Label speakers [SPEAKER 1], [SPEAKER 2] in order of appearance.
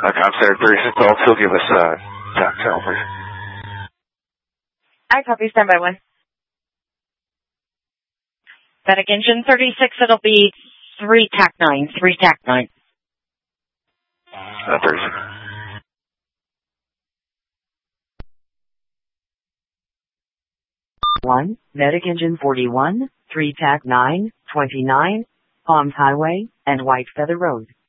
[SPEAKER 1] Center 36, also give us tack channel, please.
[SPEAKER 2] I copy, standby 1. Medic engine 36, it'll be 3 tack 9, 3 tack 9.
[SPEAKER 1] 36.
[SPEAKER 3] One, Medic engine 41, 3 tack 9, 29, Palms Highway and White Feather Road.